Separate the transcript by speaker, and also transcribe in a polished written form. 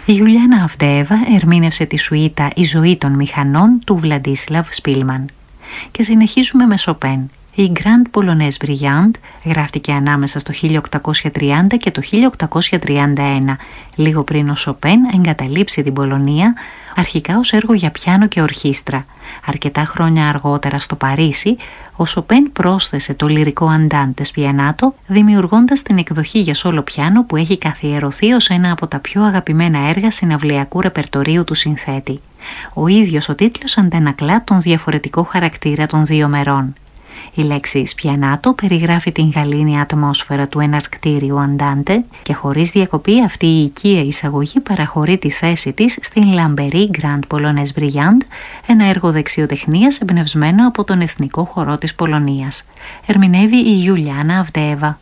Speaker 1: Η Ιουλιάνα Αυντέεβα ερμήνευσε τη σουίτα «Η ζωή των μηχανών» του Βλαντίσλαβ Σπίλμαν. Και συνεχίζουμε με Σοπέν. Η Grand Polonaise Brillante γράφτηκε ανάμεσα στο 1830 και το 1831, λίγο πριν ο Σοπέν εγκαταλείψει την Πολωνία, αρχικά ως έργο για πιάνο και ορχήστρα. Αρκετά χρόνια αργότερα στο Παρίσι, ο Σοπέν πρόσθεσε το λυρικό αντάντε σπιανάτο, δημιουργώντας την εκδοχή για σόλο πιάνο που έχει καθιερωθεί ως ένα από τα πιο αγαπημένα έργα συναυλιακού ρεπερτορίου του συνθέτη. Ο ίδιος ο τίτλος αντανακλά τον διαφορετικό χαρακτήρα των δύο μερών. Η λέξη σπιανάτο περιγράφει την γαλήνια ατμόσφαιρα του εναρκτήριου αντάντε και χωρίς διακοπή αυτή η οικία εισαγωγή παραχωρεί τη θέση της στην λαμπερή Grand Polonaise Brillante, ένα έργο δεξιοτεχνίας εμπνευσμένο από τον εθνικό χορό της Πολωνίας. Ερμηνεύει η Ιουλιάνα Αυντέεβα.